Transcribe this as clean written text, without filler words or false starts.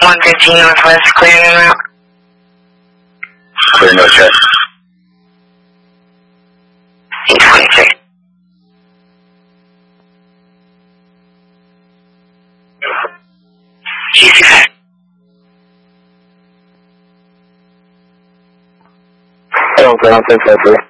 115 Northwest, clearing route. Clear no check. 826. GC5. I don't ground 1053.